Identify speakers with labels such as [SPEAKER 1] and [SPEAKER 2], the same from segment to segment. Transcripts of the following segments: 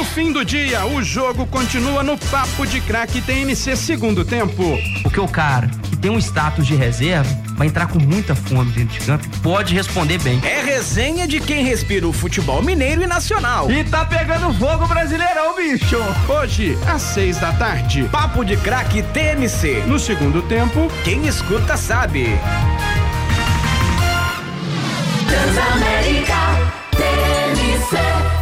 [SPEAKER 1] fim do dia, o jogo continua no Papo de Craque TMC segundo tempo.
[SPEAKER 2] Porque o cara que tem um status de reserva vai entrar com muita fome dentro de campo, pode responder bem.
[SPEAKER 3] É resenha de quem respira o futebol mineiro e nacional.
[SPEAKER 4] E tá pegando fogo Brasileirão, bicho.
[SPEAKER 1] Hoje, às 6h,
[SPEAKER 3] Papo de Craque TMC.
[SPEAKER 1] No segundo tempo,
[SPEAKER 3] quem escuta sabe.
[SPEAKER 5] Transamérica TMC.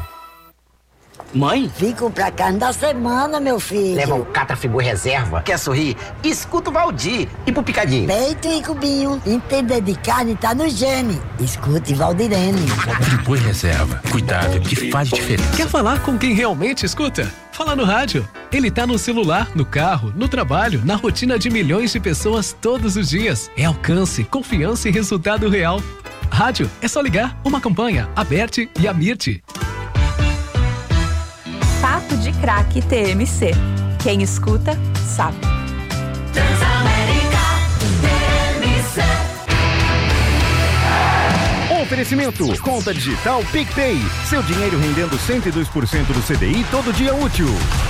[SPEAKER 3] Mãe?
[SPEAKER 6] Fico pra carne da semana, meu filho.
[SPEAKER 3] Leva o Catrafibu Reserva. Quer sorrir? Escuta o Valdir. E pro Picadinho?
[SPEAKER 6] Peito e cubinho. Entender de carne tá no gene. Escute Valdirene.
[SPEAKER 7] Catrafibu Reserva. Cuidado que faz diferença.
[SPEAKER 8] Quer falar com quem realmente escuta? Fala no rádio. Ele tá no celular, no carro, no trabalho, na rotina de milhões de pessoas todos os dias. É alcance, confiança e resultado real. Rádio, é só ligar. Uma campanha, Aberte e Amirte.
[SPEAKER 9] Papo de Craque TMC. Quem escuta, sabe.
[SPEAKER 5] Transamérica TMC.
[SPEAKER 10] Oferecimento, conta digital PicPay. Seu dinheiro rendendo 102% do CDI todo dia útil.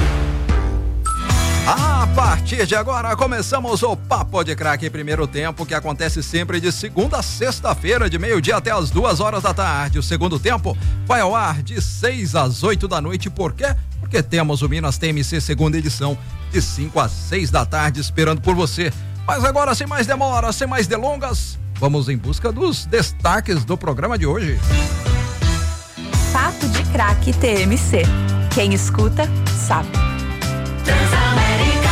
[SPEAKER 11] A partir de agora, começamos o Papo de Craque primeiro tempo, que acontece sempre de segunda a sexta-feira, de meio-dia até as 2h da tarde. O segundo tempo vai ao ar de 6 às 8 da noite. Por quê? Porque temos o Minas TMC segunda edição, de 5 às 6 da tarde, esperando por você. Mas agora, sem mais demora, sem mais delongas, vamos em busca dos destaques do programa de hoje.
[SPEAKER 9] Papo de Craque TMC. Quem escuta, sabe.
[SPEAKER 5] Transamérica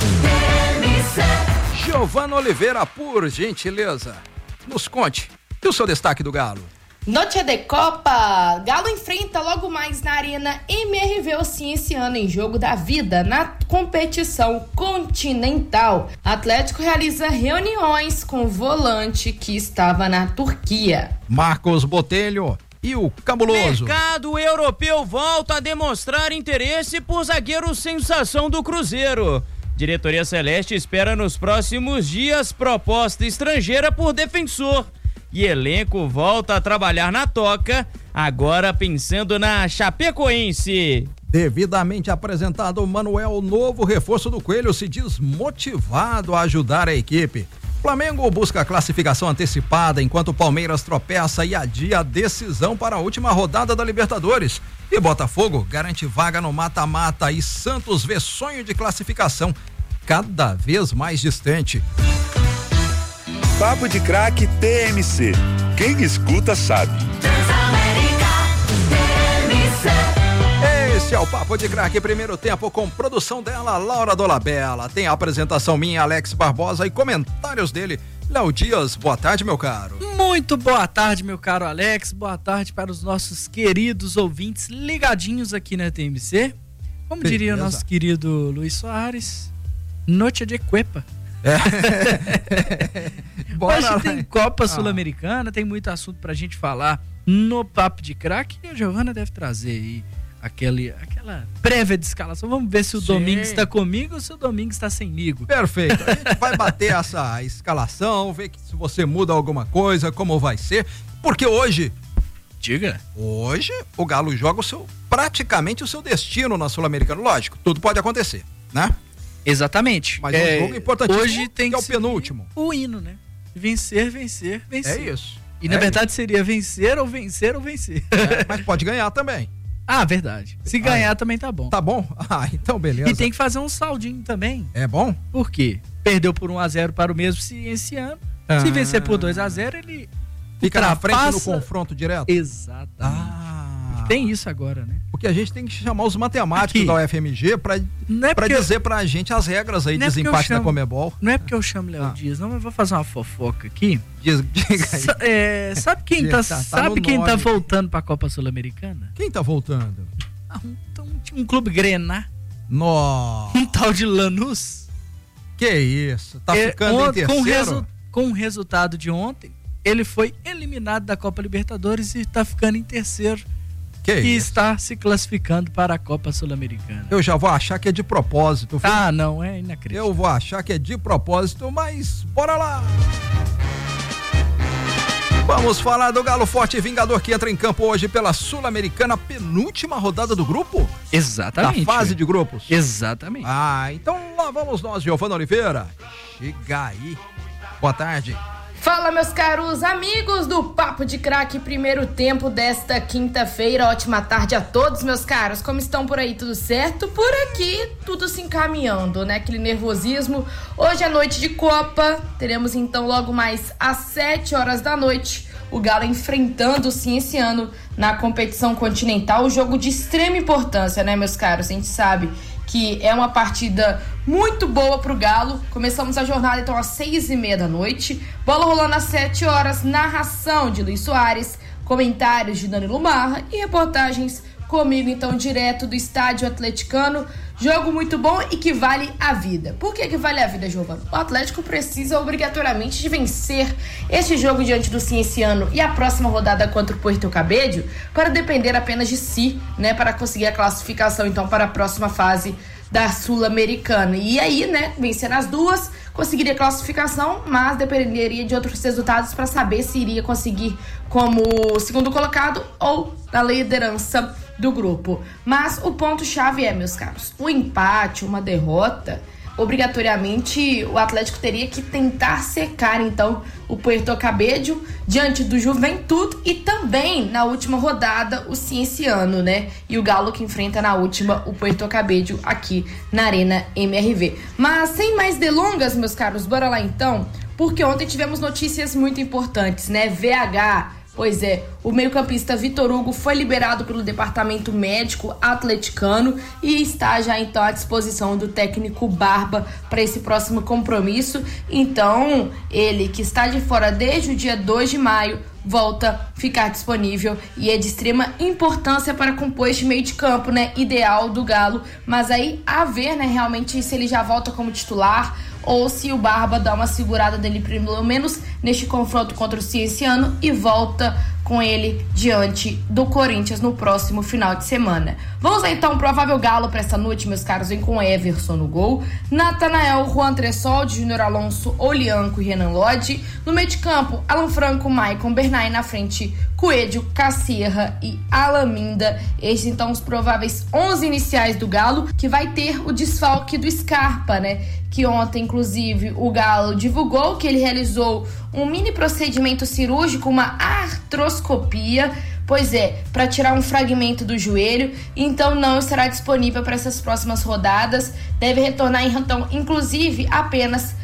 [SPEAKER 5] TMC.
[SPEAKER 11] Giovana Oliveira, por gentileza, nos conte. E o seu destaque do Galo?
[SPEAKER 12] Noite de Copa. Galo enfrenta logo mais na Arena MRV Ossim esse ano em jogo da vida na competição continental. Atlético realiza reuniões com o volante que estava na Turquia.
[SPEAKER 11] Marcos Botelho. E o cabuloso.
[SPEAKER 13] Mercado europeu volta a demonstrar interesse por zagueiro sensação do Cruzeiro. Diretoria Celeste espera nos próximos dias proposta estrangeira por defensor. E elenco volta a trabalhar na toca, agora pensando na Chapecoense.
[SPEAKER 11] Devidamente apresentado, Manuel, novo reforço do Coelho, se diz motivado a ajudar a equipe. Flamengo busca a classificação antecipada, enquanto o Palmeiras tropeça e adia a decisão para a última rodada da Libertadores. E Botafogo garante vaga no mata-mata e Santos vê sonho de classificação cada vez mais distante.
[SPEAKER 14] Papo de Craque TMC. Quem escuta sabe.
[SPEAKER 5] Transamérica TMC.
[SPEAKER 11] Esse é o Papo de Craque primeiro tempo, com produção dela, Laura Dolabella. Tem a apresentação minha, Alex Barbosa, e comentários dele, Léo Dias. Boa tarde, meu caro.
[SPEAKER 15] Muito boa tarde, meu caro Alex. Boa tarde para os nossos queridos ouvintes ligadinhos aqui na TMC. Como
[SPEAKER 11] Beleza.
[SPEAKER 15] diria o nosso querido Luiz Soares, noite de cuepa. Hoje tem Copa Sul-Americana, tem muito assunto pra gente falar no Papo de Craque, e a Giovana deve trazer aí aquela prévia de escalação. Vamos ver se o Domingos está comigo ou se o Domingos está semigo.
[SPEAKER 11] Perfeito, a gente vai bater essa escalação, ver se você muda alguma coisa, como vai ser, porque hoje...
[SPEAKER 15] Diga.
[SPEAKER 11] Hoje o Galo joga praticamente o seu destino na Sul-Americana. Lógico, tudo pode acontecer, né?
[SPEAKER 15] Exatamente.
[SPEAKER 11] Mas é um jogo importantíssimo,
[SPEAKER 15] hoje tem
[SPEAKER 11] que é o penúltimo.
[SPEAKER 15] O hino, né? Vencer, vencer, vencer.
[SPEAKER 11] É isso.
[SPEAKER 15] E na verdade seria vencer ou vencer ou vencer.
[SPEAKER 11] Mas pode ganhar também.
[SPEAKER 15] Ah, verdade. Se ganhar também tá bom.
[SPEAKER 11] Tá bom? Ah, então beleza.
[SPEAKER 15] E tem que fazer um saldinho também.
[SPEAKER 11] É bom?
[SPEAKER 15] Por quê? Perdeu por 1-0 para o mesmo esse ano. Se vencer por 2-0, ele
[SPEAKER 11] fica na frente no confronto direto?
[SPEAKER 15] Exato. Tem isso agora, né?
[SPEAKER 11] Porque a gente tem que chamar os matemáticos da UFMG pra dizer pra gente as regras aí de desempate da Comebol.
[SPEAKER 15] Não é porque eu chamo Léo Dias, não, mas vou fazer uma fofoca aqui.
[SPEAKER 11] Diga aí.
[SPEAKER 15] Sabe quem tá voltando pra Copa Sul-Americana?
[SPEAKER 11] Quem tá voltando?
[SPEAKER 15] Um clube Grená.
[SPEAKER 11] Nossa.
[SPEAKER 15] Um tal de Lanús.
[SPEAKER 11] Que isso? Tá ficando em terceiro?
[SPEAKER 15] Com o resultado de ontem, ele foi eliminado da Copa Libertadores e tá ficando em terceiro. E está se classificando para a Copa Sul-Americana.
[SPEAKER 11] Eu já vou achar que é de propósito. Filho.
[SPEAKER 15] Ah, não, é inacreditável.
[SPEAKER 11] Eu vou achar que é de propósito, mas bora lá! Vamos falar do Galo Forte Vingador que entra em campo hoje pela Sul-Americana, penúltima rodada do grupo?
[SPEAKER 15] Exatamente.
[SPEAKER 11] Da fase de grupos?
[SPEAKER 15] Exatamente.
[SPEAKER 11] Então lá vamos nós, Giovana Oliveira. Chega aí. Boa tarde.
[SPEAKER 12] Fala, meus caros amigos do Papo de Craque, primeiro tempo desta quinta-feira. Ótima tarde a todos, meus caros. Como estão por aí? Tudo certo? Por aqui, tudo se encaminhando, né? Aquele nervosismo. Hoje é noite de Copa. Teremos então logo mais às 7 horas da noite o Galo enfrentando o Cienciano na competição continental. Um jogo de extrema importância, né, meus caros? A gente sabe que é uma partida muito boa pro Galo. Começamos a jornada então às 6:30 da noite. Bola rolando às 7 horas, narração de Luiz Soares, comentários de Danilo Marra e reportagens comigo então direto do estádio atleticano. Jogo muito bom e que vale a vida. Por que vale a vida, Giovana? O Atlético precisa obrigatoriamente de vencer este jogo diante do Cienciano e a próxima rodada contra o Puerto Cabello para depender apenas de si, né, para conseguir a classificação então para a próxima fase da Sul-Americana. E aí, né, vencendo as duas, conseguiria classificação, mas dependeria de outros resultados para saber se iria conseguir como segundo colocado ou na liderança do grupo. Mas o ponto-chave é, meus caros, o empate, uma derrota, obrigatoriamente o Atlético teria que tentar secar então o Puerto Cabello diante do Juventude e também na última rodada o Cienciano, né? E o Galo que enfrenta na última o Puerto Cabello aqui na Arena MRV. Mas sem mais delongas, meus caros, bora lá então, porque ontem tivemos notícias muito importantes, né? VH. Pois é, o meio-campista Vitor Hugo foi liberado pelo departamento médico atleticano e está já então à disposição do técnico Barba para esse próximo compromisso. Então, ele que está de fora desde o dia 2 de maio, volta a ficar disponível e é de extrema importância para compor este meio de campo, né, ideal do Galo. Mas aí, a ver, né, realmente se ele já volta como titular ou se o Barba dá uma segurada dele pelo menos neste confronto contra o Cienciano e volta com ele diante do Corinthians no próximo final de semana. Vamos lá então, provável Galo para essa noite, meus caros, vem com Everson no gol, Natanael, Juan Tressoldi, Júnior Alonso, Olianco e Renan Lodge. No meio de campo, Alan Franco, Maicon Bernay, na frente Coelho, Cacierra e Alaminda. Esses então os prováveis 11 iniciais do Galo, que vai ter o desfalque do Scarpa, né? Que ontem, inclusive, o Galo divulgou que ele realizou um mini procedimento cirúrgico, uma artroscopia, pois é, para tirar um fragmento do joelho, então não estará disponível para essas próximas rodadas, deve retornar então, inclusive, apenas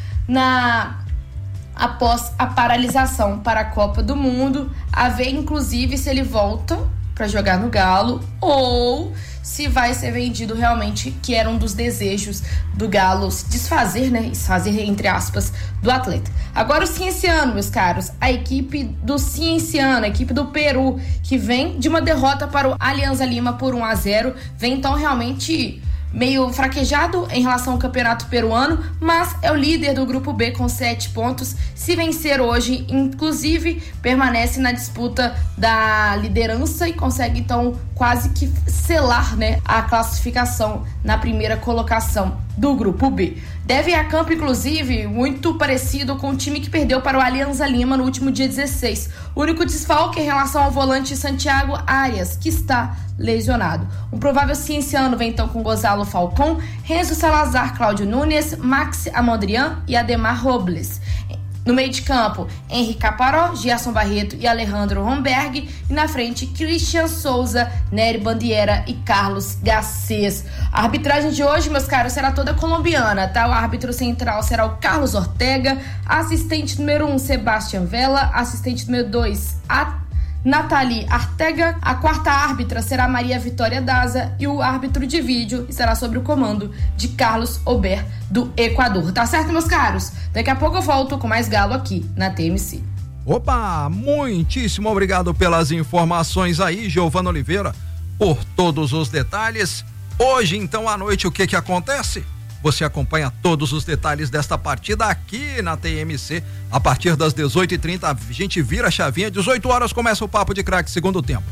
[SPEAKER 12] após a paralisação para a Copa do Mundo, a ver, inclusive, se ele volta para jogar no Galo ou se vai ser vendido realmente, que era um dos desejos do Galo se desfazer, né? Desfazer, entre aspas, do atleta. Agora o Cienciano, meus caros, a equipe do Cienciano, a equipe do Peru, que vem de uma derrota para o Alianza Lima por 1-0, vem então realmente meio fraquejado em relação ao campeonato peruano, mas é o líder do grupo B com 7 pontos. Se vencer hoje, inclusive, permanece na disputa da liderança e consegue então quase que selar, né, a classificação na primeira colocação do grupo B. Deve ir a campo, inclusive, muito parecido com o time que perdeu para o Alianza Lima no último dia 16. O único desfalque em relação ao volante Santiago Arias, que está lesionado. Um provável Cienciano vem então com Gonzalo Falcão, Renzo Salazar, Cláudio Nunes, Max Amondrian e Ademar Robles. No meio de campo, Henrique Caparó, Gerson Barreto e Alejandro Romberg. E na frente, Christian Souza, Nery Bandiera e Carlos Garcês. A arbitragem de hoje, meus caros, será toda colombiana, tá? O árbitro central será o Carlos Ortega, assistente número 1, Sebastián Vela, assistente número 2, Nathalie Artega, a quarta árbitra será Maria Vitória Daza e o árbitro de vídeo estará sob o comando de Carlos Ober, do Equador. Tá certo, meus caros? Daqui a pouco eu volto com mais Galo aqui na TMC.
[SPEAKER 11] Opa, muitíssimo obrigado pelas informações aí, Giovana Oliveira, por todos os detalhes. Hoje, então, à noite, o que acontece? Você acompanha todos os detalhes desta partida aqui na TMC. A partir das 18h30, a gente vira a chavinha. 18 horas começa o Papo de Craque, segundo tempo.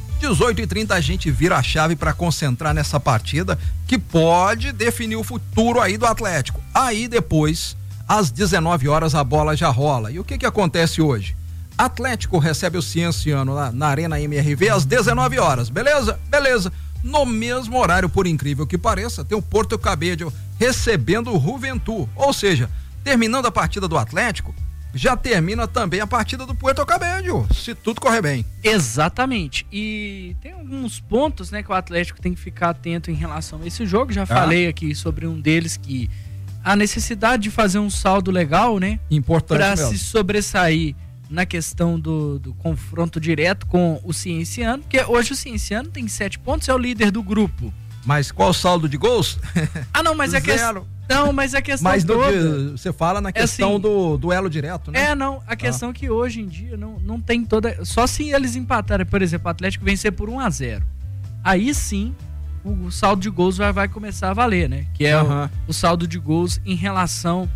[SPEAKER 11] 18h30 a gente vira a chave para concentrar nessa partida que pode definir o futuro aí do Atlético. Aí depois, às 19 horas, a bola já rola. E o que acontece hoje? Atlético recebe o Cienciano lá na Arena MRV às 19 horas, beleza? Beleza. No mesmo horário, por incrível que pareça, tem o Porto Cabedelo recebendo o Juventud. Ou seja, terminando a partida do Atlético, já termina também a partida do Porto Cabedelo, se tudo correr bem.
[SPEAKER 15] Exatamente. E tem alguns pontos, né, que o Atlético tem que ficar atento em relação a esse jogo. Já falei aqui sobre um deles, que a necessidade de fazer um saldo legal, né?
[SPEAKER 11] Importante
[SPEAKER 15] para
[SPEAKER 11] mesmo.
[SPEAKER 15] se sobressair na questão do confronto direto com o Cienciano, porque hoje o Cienciano tem 7 pontos, é o líder do grupo.
[SPEAKER 11] Mas qual o saldo de gols?
[SPEAKER 15] Não, mas é questão. Não, mas a questão
[SPEAKER 11] mas
[SPEAKER 15] toda...
[SPEAKER 11] você fala na questão
[SPEAKER 15] assim,
[SPEAKER 11] do duelo direto, né?
[SPEAKER 15] A questão é que hoje em dia não tem toda... Só se eles empatarem, por exemplo, o Atlético vencer por 1-0. Aí sim, o saldo de gols vai começar a valer, né? Que é o saldo de gols em relação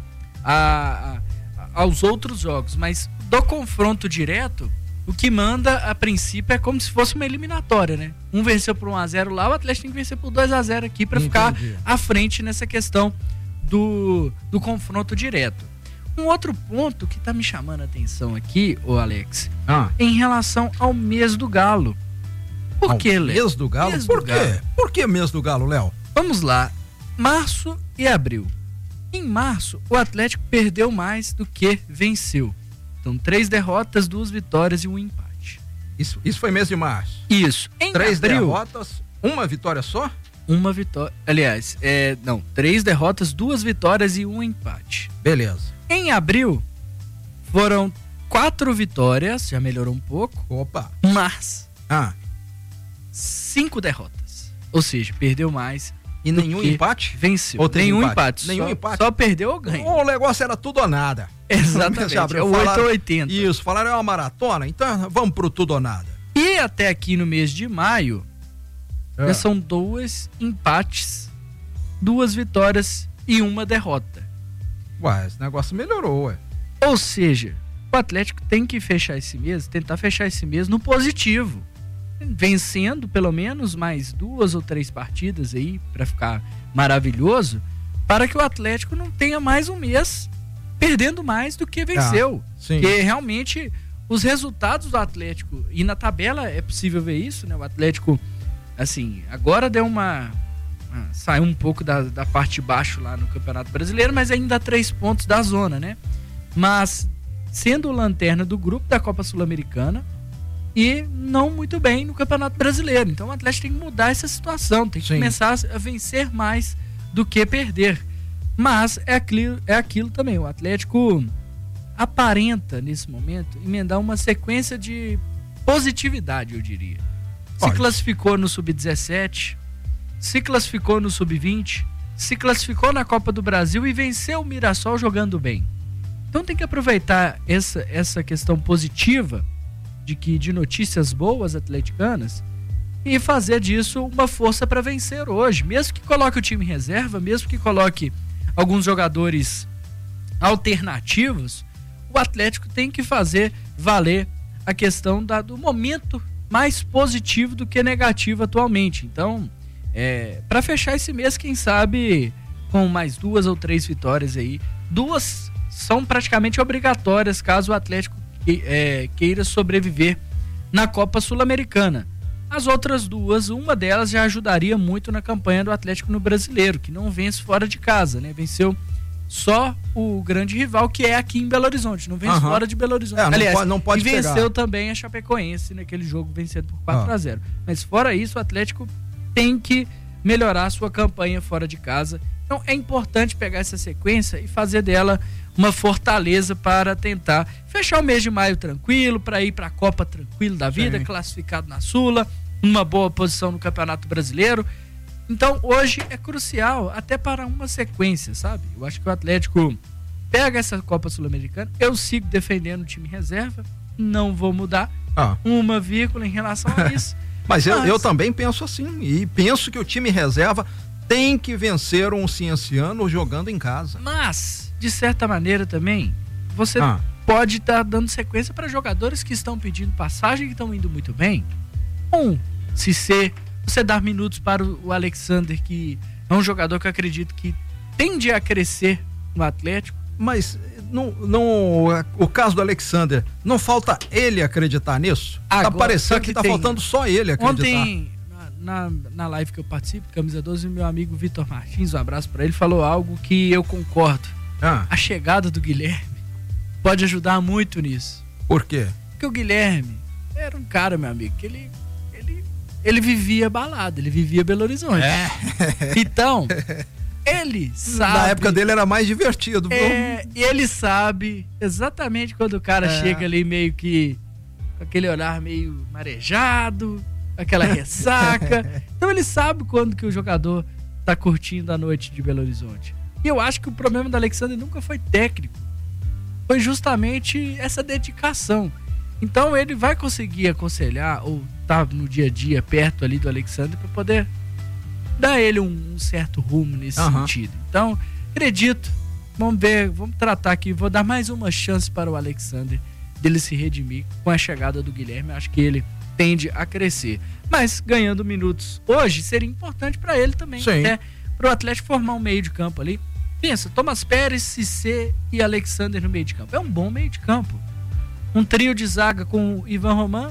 [SPEAKER 15] aos outros jogos. Mas do confronto direto, o que manda, a princípio, é como se fosse uma eliminatória, né? Um venceu por 1-0 lá, o Atlético tem que vencer por 2-0 aqui para ficar à frente nessa questão do confronto direto. Um outro ponto que tá me chamando a atenção aqui, ô Alex, em relação ao mês do Galo. Por que, Léo?
[SPEAKER 11] Mês do Galo? Por quê? Por que mês do Galo, Léo?
[SPEAKER 15] Vamos lá. Março e abril. Em março, o Atlético perdeu mais do que venceu. Então, 3 derrotas, 2 vitórias e 1 empate.
[SPEAKER 11] Isso foi mês de março?
[SPEAKER 15] Isso. Em
[SPEAKER 11] 3
[SPEAKER 15] abril,
[SPEAKER 11] derrotas, 1 vitória só?
[SPEAKER 15] 1 vitória. Aliás, 3 derrotas, 2 vitórias e 1 empate.
[SPEAKER 11] Beleza.
[SPEAKER 15] Em abril, foram 4 vitórias, já melhorou um pouco.
[SPEAKER 11] Opa.
[SPEAKER 15] Mas 5 derrotas. Ou seja, perdeu mais.
[SPEAKER 11] E nenhum empate?
[SPEAKER 15] Venceu.
[SPEAKER 11] Ou
[SPEAKER 15] nenhum empate.
[SPEAKER 11] Nenhum empate.
[SPEAKER 15] Só perdeu ou ganhou.
[SPEAKER 11] O negócio era tudo ou nada.
[SPEAKER 15] Exatamente. É o 8 ou 80.
[SPEAKER 11] Isso, falaram é uma maratona, então vamos pro tudo ou nada.
[SPEAKER 15] E até aqui no mês de maio, já são 2 empates, 2 vitórias e 1 derrota.
[SPEAKER 11] Ué, esse negócio melhorou, ué.
[SPEAKER 15] Ou seja, o Atlético tem que tentar fechar esse mês no positivo. Vencendo pelo menos mais 2 ou 3 partidas aí, para ficar maravilhoso, para que o Atlético não tenha mais um mês perdendo mais do que venceu. Porque realmente os resultados do Atlético, e na tabela é possível ver isso, né? O Atlético, assim, agora deu saiu um pouco da parte de baixo lá no Campeonato Brasileiro, mas ainda a 3 pontos da zona, né? Mas sendo o lanterna do grupo da Copa Sul-Americana e não muito bem no Campeonato Brasileiro. Então o Atlético tem que mudar essa situação, tem que começar a vencer mais do que perder. Mas é aquilo também, o Atlético aparenta nesse momento emendar uma sequência de positividade, eu diria. Se classificou no Sub-17, se classificou no Sub-20, se classificou na Copa do Brasil e venceu o Mirassol jogando bem. Então tem que aproveitar essa questão positiva de notícias boas atleticanas e fazer disso uma força para vencer hoje. Mesmo que coloque o time em reserva, mesmo que coloque alguns jogadores alternativos, o Atlético tem que fazer valer a questão do momento mais positivo do que negativo atualmente. Então, para fechar esse mês, quem sabe com mais 2 ou 3 vitórias aí, 2 são praticamente obrigatórias caso o Atlético queira sobreviver na Copa Sul-Americana. As outras 2, uma delas já ajudaria muito na campanha do Atlético no Brasileiro, que não vence fora de casa, né? Venceu só o grande rival, que é aqui em Belo Horizonte, não vence fora de Belo Horizonte. Aliás,
[SPEAKER 11] não pode
[SPEAKER 15] e venceu
[SPEAKER 11] pegar
[SPEAKER 15] também a Chapecoense naquele jogo vencendo por 4-0. Mas fora isso, o Atlético tem que melhorar a sua campanha fora de casa. Então é importante pegar essa sequência e fazer dela uma fortaleza para tentar fechar o mês de maio tranquilo, para ir para a Copa tranquilo da vida, classificado na Sula, numa boa posição no Campeonato Brasileiro. Então hoje é crucial até para uma sequência, sabe? Eu acho que o Atlético pega essa Copa Sul-Americana, eu sigo defendendo o time reserva, não vou mudar uma vírgula em relação a isso.
[SPEAKER 11] Mas eu também penso assim, e penso que o time reserva tem que vencer um Cienciano jogando em casa.
[SPEAKER 15] Mas, de certa maneira também, você pode estar dando sequência para jogadores que estão pedindo passagem, que estão indo muito bem. Você dar minutos para o Alexander, que é um jogador que eu acredito que tende a crescer no Atlético.
[SPEAKER 11] Mas o caso do Alexander, não falta ele acreditar nisso? Agora, tá parecendo que tá faltando só ele acreditar.
[SPEAKER 15] Ontem, na live que eu participo, Camisa 12, meu amigo Vitor Martins, um abraço pra ele, falou algo que eu concordo. A chegada do Guilherme pode ajudar muito nisso.
[SPEAKER 11] Por quê?
[SPEAKER 15] Porque o Guilherme era um cara, meu amigo, que ele vivia balada, ele vivia Belo Horizonte. Então, ele sabe...
[SPEAKER 11] Na época dele era mais divertido.
[SPEAKER 15] E ele sabe exatamente quando o cara chega ali meio que com aquele olhar meio marejado, aquela ressaca. Então ele sabe quando que o jogador tá curtindo a noite de Belo Horizonte. E eu acho que o problema do Alexander nunca foi técnico. Foi justamente essa dedicação. Então ele vai conseguir aconselhar ou tá no dia a dia perto ali do Alexander para poder dar a ele um certo rumo nesse sentido. Então, acredito. Vamos ver, vamos tratar aqui. Vou dar mais uma chance para o Alexander dele se redimir com a chegada do Guilherme. Acho que ele tende a crescer. Mas ganhando minutos hoje seria importante para ele também. Até para o Atlético formar um meio de campo ali. Pensa, Thomas Pérez, Cissé e Alexander no meio de campo. É um bom meio de campo. Um trio de zaga com Ivan Roman,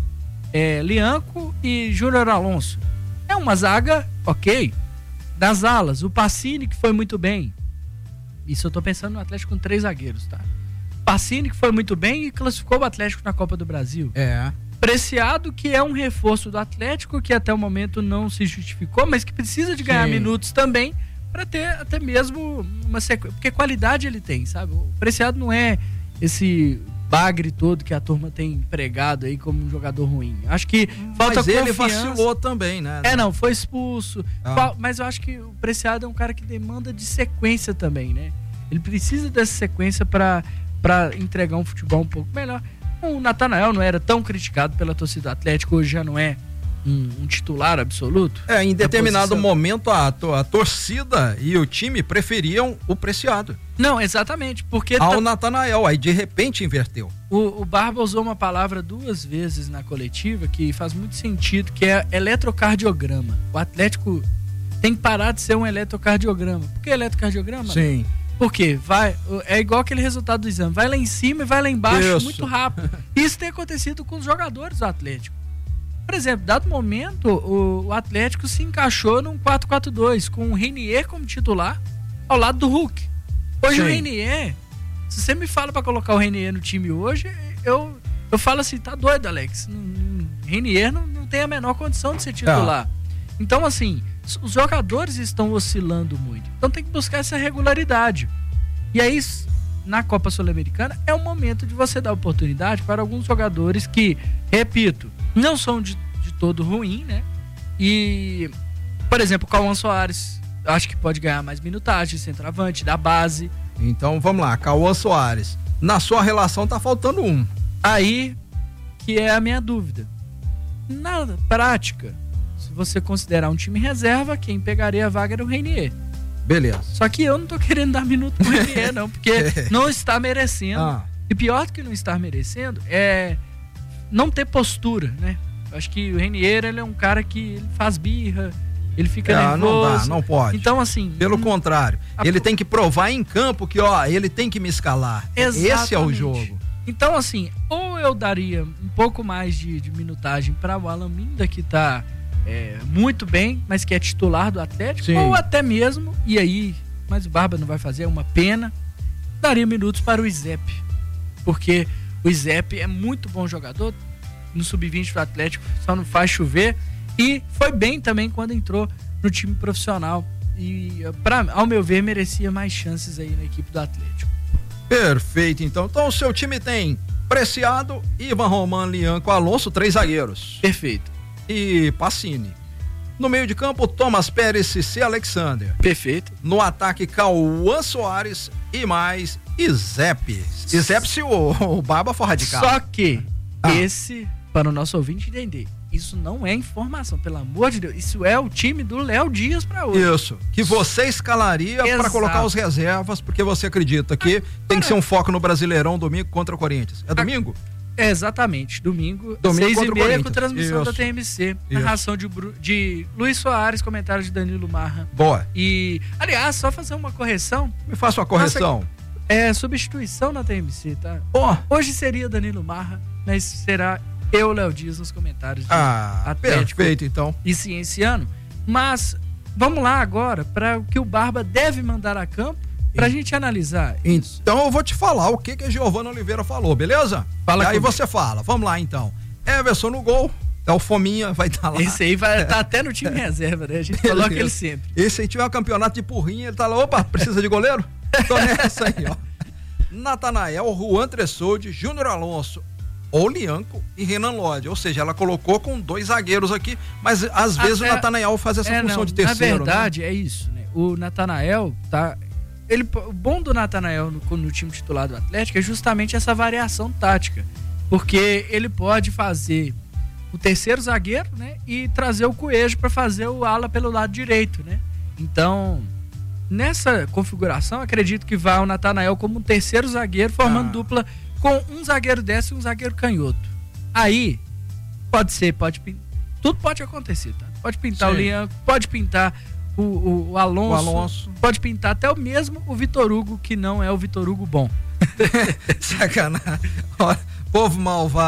[SPEAKER 15] Lianco e Júnior Alonso. É uma zaga, ok. Das alas, o Pacini, que foi muito bem. Isso eu tô pensando no Atlético com 3 zagueiros, tá? Pacini, que foi muito bem e classificou o Atlético na Copa do Brasil. Preciado, que é um reforço do Atlético, que até o momento não se justificou, mas que precisa de ganhar minutos também para ter até mesmo uma sequência. Porque qualidade ele tem, sabe? O Preciado não é esse bagre todo que a turma tem empregado aí como um jogador ruim. Acho que falta confiança.
[SPEAKER 11] Mas ele vacilou também, né?
[SPEAKER 15] Não, foi expulso. Mas eu acho que o Preciado é um cara que demanda de sequência também, né? Ele precisa dessa sequência para entregar um futebol um pouco melhor. O Natanael não era tão criticado pela torcida do Atlético, hoje já não é um titular absoluto.
[SPEAKER 11] Em determinado momento a torcida e o time preferiam o Preciado.
[SPEAKER 15] Não, exatamente, porque...
[SPEAKER 11] Ao Natanael, aí de repente inverteu.
[SPEAKER 15] O Barba usou uma palavra 2 vezes na coletiva que faz muito sentido, que é eletrocardiograma. O Atlético tem que parar de ser um eletrocardiograma. Por que eletrocardiograma?
[SPEAKER 11] Sim.
[SPEAKER 15] Porque é igual aquele resultado do exame, vai lá em cima e vai lá embaixo muito rápido. Isso tem acontecido com os jogadores do Atlético. Por exemplo, dado momento, o Atlético se encaixou num 4-4-2, com o Reinier como titular, ao lado do Hulk. Hoje o Reinier, se você me fala pra colocar o Reinier no time hoje, eu falo assim, tá doido, Alex. Reinier não tem a menor condição de ser titular. Então, assim, os jogadores estão oscilando muito. Então tem que buscar essa regularidade. E aí, na Copa Sul-Americana, é o momento de você dar oportunidade para alguns jogadores que, repito, não são de todo ruim, né? E, por exemplo, o Cauã Soares, acho que pode ganhar mais minutagem, centroavante, da base.
[SPEAKER 11] Então, vamos lá, Cauã Soares. Na sua relação tá faltando um.
[SPEAKER 15] Aí, que é a minha dúvida. Na prática, se você considerar um time reserva, quem pegaria a vaga era o Reinier.
[SPEAKER 11] Beleza.
[SPEAKER 15] Só que eu não tô querendo dar minuto pro Reinier, não, porque não está merecendo. E pior do que não estar merecendo é não ter postura, né? Eu acho que o Reinier, ele é um cara que ele faz birra, ele fica nervoso.
[SPEAKER 11] Não dá, não pode.
[SPEAKER 15] Então, assim...
[SPEAKER 11] Pelo contrário, ele tem que provar em campo que, ele tem que me escalar.
[SPEAKER 15] Exatamente.
[SPEAKER 11] Esse é o jogo.
[SPEAKER 15] Então, assim, ou eu daria um pouco mais de minutagem para o Alan Minda, que tá muito bem, mas que é titular do Atlético, ou até mesmo, e aí, mas o Barba não vai fazer, é uma pena, daria minutos para o Izep, porque o Izep é muito bom jogador, no sub-20 do Atlético, só não faz chover, e foi bem também quando entrou no time profissional, e ao meu ver merecia mais chances aí na equipe do Atlético.
[SPEAKER 11] Perfeito, então o seu time tem Preciado, Ivan Roman, Lianco, Alonso, 3 zagueiros.
[SPEAKER 15] Perfeito.
[SPEAKER 11] E Pacini. No meio de campo, Thomas Pérez, Cissé, Alexander.
[SPEAKER 15] Perfeito.
[SPEAKER 11] No ataque, Cauã Soares e mais Izep. Izep se o Barba for radical.
[SPEAKER 15] Só que esse, para o nosso ouvinte entender, isso não é informação, pelo amor de Deus. Isso é o time do Léo Dias para hoje.
[SPEAKER 11] Isso. Que você escalaria para colocar os reservas, porque você acredita que tem que ser um foco no Brasileirão domingo contra o Corinthians. É domingo?
[SPEAKER 15] Exatamente, domingo 6h30 com transmissão da TMC, narração de Luiz Soares, comentário de Danilo Marra.
[SPEAKER 11] Boa.
[SPEAKER 15] E, aliás, só fazer uma correção.
[SPEAKER 11] Me faça uma correção.
[SPEAKER 15] É substituição na TMC, tá? Hoje seria Danilo Marra, mas será eu, Léo Dias, nos comentários de Atlético
[SPEAKER 11] perfeito, então.
[SPEAKER 15] E Cienciano. Mas vamos lá agora para o que o Barba deve mandar a campo pra gente analisar.
[SPEAKER 11] Então eu vou te falar o que a Giovana Oliveira falou, beleza?
[SPEAKER 15] Fala
[SPEAKER 11] e aí
[SPEAKER 15] comigo.
[SPEAKER 11] você fala. Vamos lá, então. Everson no gol. É o Fominha, vai estar lá.
[SPEAKER 15] Esse aí vai estar até no time reserva, né? A gente coloca ele sempre.
[SPEAKER 11] Esse aí tiver um campeonato de porrinha, ele tá lá, opa, precisa de goleiro? Tô nessa aí, ó. Natanael, Juan Tressoldi, Júnior Alonso, Olianco e Renan Lodge. Ou seja, ela colocou com 2 zagueiros aqui, mas às vezes o Natanael faz essa função de terceiro.
[SPEAKER 15] Na verdade,
[SPEAKER 11] né?
[SPEAKER 15] É isso, né? O Natanael tá... o bom do Natanael no time titular do Atlético é justamente essa variação tática. Porque ele pode fazer o terceiro zagueiro, né? E trazer o Coelho para fazer o ala pelo lado direito, né? Então, nessa configuração, acredito que vai o Natanael como um terceiro zagueiro, formando dupla com um zagueiro desse e um zagueiro canhoto. Aí, tudo pode acontecer, tá? Pode pintar o Lianco, pode pintar o Alonso, pode pintar até o Vitor Hugo, que não é o Vitor Hugo bom.
[SPEAKER 11] Sacanagem. Olha, povo malvado.